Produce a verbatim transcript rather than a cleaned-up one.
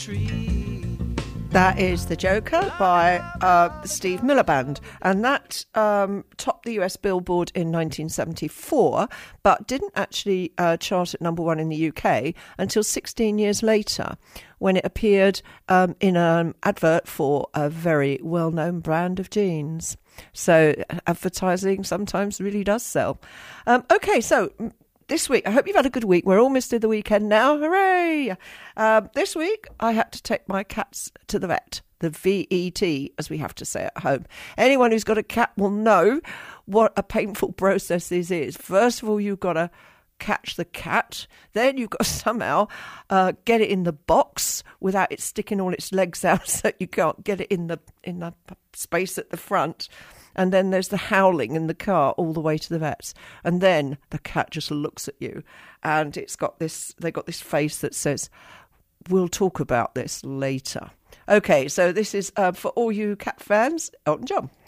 That is The Joker by uh, the Steve Miller Band, and that um, topped the U S Billboard in nineteen seventy-four, but didn't actually uh, chart at number one in the U K until sixteen years later, when it appeared um, in an advert for a very well-known brand of jeans. So advertising sometimes really does sell. Um, okay, so this week, I hope you've had a good week. We're almost to the weekend now. Hooray! Uh, this week, I had to take my cats to the vet. The V E T, as we have to say at home. Anyone who's got a cat will know what a painful process this is. First of all, you've got to catch the cat. Then you've got to somehow uh, get it in the box without it sticking all its legs out so you can't get it in the in the space at the front. And then there's the howling in the car all the way to the vets. And then the cat just looks at you, and it's got this, they got this face that says, "We'll talk about this later." Okay, so this is uh, for all you cat fans, Elton John.